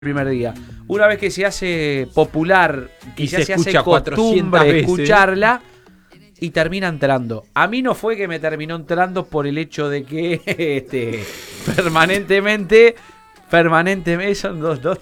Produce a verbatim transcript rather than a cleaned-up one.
primer día. Una vez que se hace popular y, y ya se, se, se hace costumbre escucharla y termina entrando. A mí no fue que me terminó entrando por el hecho de que este, permanentemente, permanentemente son dos, dos